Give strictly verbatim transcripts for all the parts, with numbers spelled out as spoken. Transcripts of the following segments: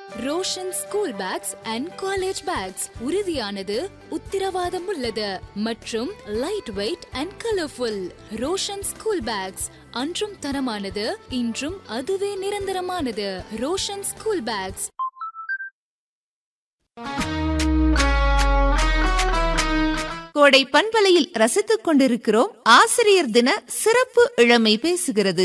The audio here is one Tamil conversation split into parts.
Roshan school packs and college bags உறுதியானது, உத்திரவாதம் உள்ளது மற்றும் light weight and colourful. Roshan school packs அன்றும் தரமானது, இன்றும் அதுவே நிரந்தரமானது. Roshan school packs. கோடை பண்பலையில் ரசித்துக் கொண்டிருக்கிறோம். ஆசிரியர் தின சிறப்பு இளமை பேசுகிறது.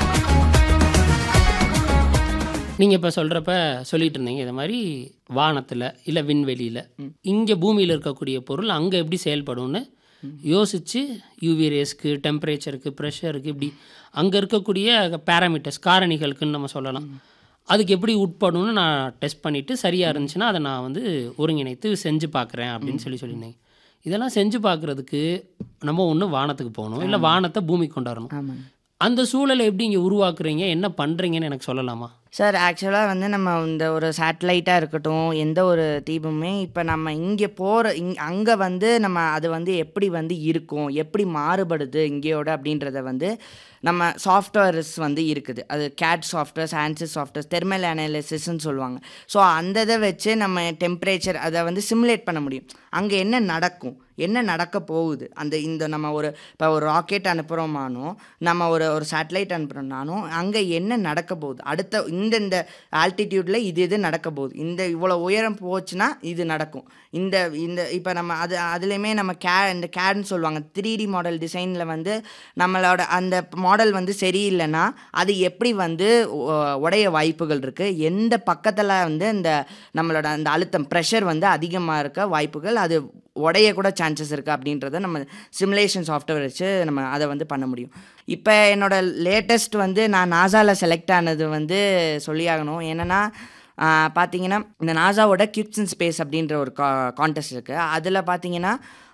நீங்கள் இப்போ சொல்கிறப்ப சொல்லிட்டு இருந்தீங்க, இது மாதிரி வானத்தில் இல்லை விண்வெளியில் இங்கே பூமியில் இருக்கக்கூடிய பொருள் அங்கே எப்படி செயல்படும்னு யோசித்து யூவி ரேஸ்க்கு, டெம்பரேச்சருக்கு, ப்ரெஷருக்கு, இப்படி அங்கே இருக்கக்கூடிய பேராமீட்டர்ஸ், காரணிகளுக்குன்னு நம்ம சொல்லலாம், அதுக்கு எப்படி உட்படும்னு நான் டெஸ்ட் பண்ணிவிட்டு சரியாக இருந்துச்சுன்னா அதை நான் வந்து ஒருங்கிணைத்து செஞ்சு பார்க்குறேன் அப்படின்னு சொல்லி சொல்லியிருந்தேன். இதெல்லாம் செஞ்சு பார்க்குறதுக்கு நம்ம ஒன்று வானத்துக்கு போகணும், இல்லை வானத்தை பூமிக்கு கொண்டு வரணும். அந்த சூழலை எப்படி இங்கே உருவாக்குறீங்க, என்ன பண்ணுறீங்கன்னு எனக்கு சொல்லலாமா? சார், ஆக்சுவலாக வந்து நம்ம இந்த ஒரு சேட்டலைட்டாக இருக்கட்டும், எந்த ஒரு தீபமுமே இப்போ நம்ம இங்கே போகிற இங் அங்கே வந்து நம்ம அது வந்து எப்படி வந்து இருக்கும், எப்படி மாறுபடுது இங்கேயோட அப்படின்றத வந்து நம்ம சாஃப்ட்வேர்ஸ் வந்து இருக்குது. அது கேட் சாஃப்ட்வேர்ஸ், ஆன்சிஸ் சாஃப்ட்வேர்ஸ், தெர்மல் அனாலிசிஸ்ன்னு சொல்லுவாங்க. ஸோ அந்த இதை வச்சு நம்ம டெம்பரேச்சர் அதை வந்து சிமுலேட் பண்ண முடியும். அங்கே என்ன நடக்கும், என்ன நடக்க போகுது, அந்த இந்த நம்ம ஒரு இப்போ ஒரு ராக்கெட் அனுப்புகிறோமானோ, நம்ம ஒரு ஒரு சேட்டலைட் அனுப்புகிறோம்னாலும் அங்கே என்ன நடக்க போகுது, அடுத்த இந்த இந்த ஆல்டிடியூடில் இது இது நடக்க போகுது, இந்த இவ்வளோ உயரம் போச்சுன்னா இது நடக்கும், இந்த இந்த இப்போ நம்ம அது அதுலேயுமே நம்ம கே இந்த கேட்னு சொல்லுவாங்க, த்ரீ டி மாடல் டிசைனில் வந்து நம்மளோட அந்த மாடல் வந்து சரியில்லைன்னா அது எப்படி வந்து உடைய வாய்ப்புகள் இருக்குது, எந்த பக்கத்தில் வந்து இந்த நம்மளோட அந்த அழுத்தம் ப்ரெஷர் வந்து அதிகமாக இருக்க வாய்ப்புகள், அது உடைய கூட சான்சஸ் இருக்குது அப்படின்றத நம்ம சிமுலேஷன் சாஃப்ட்வேர் வச்சு நம்ம அதை வந்து பண்ண முடியும். இப்போ என்னோடய லேட்டஸ்ட் வந்து நான் நாசாவில் செலக்ட் ஆனது வந்து சொல்லியாகணும். என்னென்னா பார்த்தீங்கன்னா, இந்த நாசாவோட கிட்ஸ் இன் ஸ்பேஸ் அப்படின்ற ஒரு கா கான்டெஸ்ட் இருக்குது. அதில் பார்த்தீங்கன்னா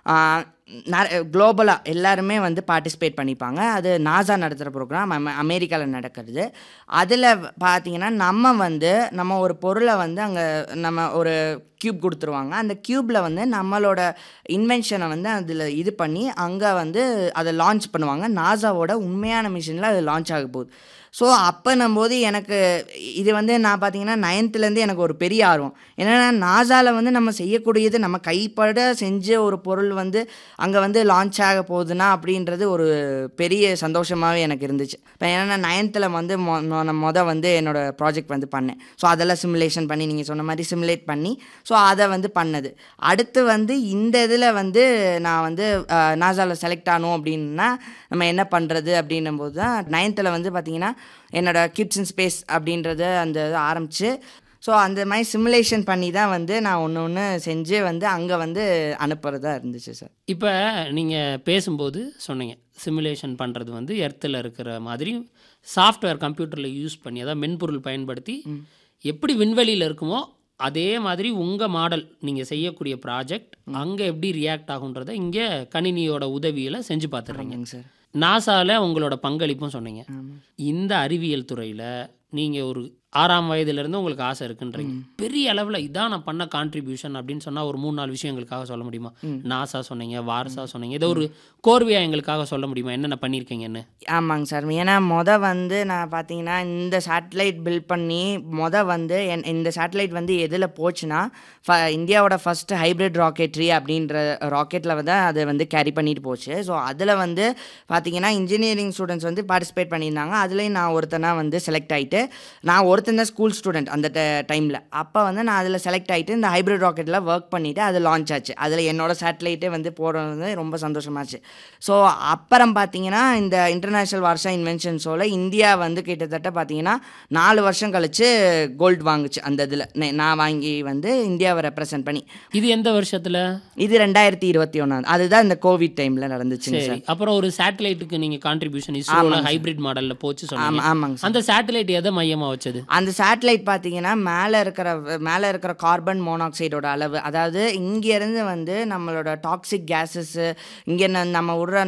குளோபலாக எல்லாருமே வந்து பார்ட்டிசிபேட் பண்ணிப்பாங்க. அது நாசா நடத்துகிற ப்ரோக்ராம், அமெ அமெரிக்காவில் நடக்கிறது. அதில் பார்த்தீங்கன்னா நம்ம வந்து நம்ம ஒரு பொருளை வந்து அங்கே நம்ம ஒரு க்யூப் கொடுத்துருவாங்க. அந்த க்யூப்பில் வந்து நம்மளோட இன்வென்ஷனை வந்து அதில் இது பண்ணி அங்கே வந்து அதை லான்ச் பண்ணுவாங்க. நாசாவோட உண்மையான மிஷினில் அது லான்ச் ஆக போகுது. ஸோ அப்போன்னும்போது எனக்கு இது வந்து நான் பார்த்தீங்கன்னா நைன்த்துலேருந்து எனக்கு ஒரு பெரிய ஆர்வம். என்னென்னா நாசாவில் வந்து நம்ம செய்யக்கூடியது நம்ம கைப்பட செஞ்ச ஒரு பொருள் வந்து அங்கே வந்து லான்ச் ஆக போகுதுன்னா அப்படின்றது ஒரு பெரிய சந்தோஷமாகவே எனக்கு இருந்துச்சு. இப்போ என்னென்னா நைன்த்தில் வந்து மொ மொதல் வந்து என்னோடய ப்ராஜெக்ட் வந்து பண்ணேன். ஸோ அதெல்லாம் சிமுலேஷன் பண்ணி நீங்கள் சொன்ன மாதிரி சிமுலேட் பண்ணி ஸோ அதை வந்து பண்ணது. அடுத்து வந்து இந்த இதில் வந்து நான் வந்து நாசாவில் செலக்ட் ஆகணும் அப்படின்னா நம்ம என்ன பண்ணுறது அப்படின்னும் போது தான் நைன்த்தில் வந்து பார்த்திங்கன்னா என்னோடய கிட்ஸ் இன் ஸ்பேஸ் அப்படின்றத அந்த இது ஆரம்பித்து ஸோ அந்த மாதிரி சிமுலேஷன் பண்ணி தான் வந்து நான் ஒன்று ஒன்று செஞ்சு வந்து அங்கே வந்து அனுப்புகிறதா இருந்துச்சு சார். இப்போ நீங்கள் பேசும்போது சொன்னீங்க சிமுலேஷன் பண்ணுறது வந்து எர்த்தில் இருக்கிற மாதிரி சாஃப்ட்வேர் கம்ப்யூட்டரில் யூஸ் பண்ணி, அதாவது மென்பொருள் பயன்படுத்தி எப்படி விண்வெளியில் இருக்குமோ அதே மாதிரி உங்கள் மாடல் நீங்கள் செய்யக்கூடிய ப்ராஜெக்ட் அங்கே எப்படி ரியாக்ட் ஆகுன்றதை இங்கே கணினியோட உதவியில் செஞ்சு பார்த்துடுறீங்க சார். நாசாவில் உங்களோட பங்களிப்பும் சொன்னீங்க. இந்த அறிவியல் துறையில் நீங்கள் ஒரு ஆறாம் வயதுலேருந்து உங்களுக்கு ஆசை இருக்குன்றீங்க. பெரிய அளவில் இதான் நான் பண்ண கான்ட்ரிபியூஷன் அப்படின்னு சொன்னால் ஒரு மூணு நாலு விஷயம் எங்களுக்காக சொல்ல முடியுமா? நாசா சொன்னீங்க, வார்சா சொன்னீங்க, இதை ஒரு கோர்வையாக எங்களுக்காக சொல்ல முடியுமா என்னென்ன பண்ணியிருக்கீங்கன்னு? ஆமாங்க சார். ஏன்னா மொதல் வந்து நான் பார்த்தீங்கன்னா இந்த சேட்டலைட் பில்ட் பண்ணி மொதல் வந்து என் இந்த சேட்டலைட் வந்து எதில் போச்சுன்னா ஃப இந்தியாவோட ஃபஸ்ட்டு ஹைப்ரிட் ராக்கெட்ரி அப்படின்ற ராக்கெட்டில் தான் அதை வந்து கேரி பண்ணிட்டு போச்சு. ஸோ அதில் வந்து பார்த்தீங்கன்னா இன்ஜினியரிங் ஸ்டூடெண்ட்ஸ் வந்து பார்ட்டிசிபேட் பண்ணியிருந்தாங்க. அதுலேயும் நான் ஒருத்தனாக வந்து செலக்ட் ஆகிட்டு, நான் ஒருத்தன் தான் ஸ்கூல் ஸ்டூடெண்ட் அந்த டைமில். அப்போ வந்து நான் அதில் செலக்ட் ஆகிட்டு இந்த ஹைப்ரிட் ராக்கெட்டில் ஒர்க் பண்ணிவிட்டு அது லான்ச் ஆச்சு. அதில் என்னோடய சேட்டலைட்டே வந்து போடுறது ரொம்ப சந்தோஷமாச்சு. ஸோ அப்புறம் பார்த்தீங்கன்னா இந்த இன்டர்நேஷ்னல் வார்ஷா இன்வென்ஷன் ஷோவில் இந்தியா வந்து கிட்டத்தட்ட பார்த்தீங்கன்னா நாலு வருஷம் கழிச்சு கோல்டு வாங்குச்சு. அந்த இதில் நான் வாங்கி வந்து இந்தியாவை ரெப்ரசென்ட் பண்ணி. இது எந்த வருஷத்தில்? இது ரெண்டாயிரத்தி இருபத்தி ஒன்றாவது அதுதான் இந்த கோவிட் டைமில் நடந்துச்சுங்க சார். அப்புறம் ஒரு சேட்டலைட்டுக்கு நீங்கள் கான்ட்ரிபியூஷன் இஸ்ரோல ஹைப்ரிட் மாடலில் போச்சு சொன்னீங்க. ஆமாங்க. அந்த சேட்டலைட் எதை மையமாக வச்சது? அந்த சேட்டலைட் பார்த்தீங்கன்னா மேலே இருக்கிற மேலே இருக்கிற கார்பன் மோனாக்சைடோட அளவு, அதாவது இங்கேருந்து வந்து நம்மளோட டாக்ஸிக் கேஸஸ் இங்கே நம்ம விடுற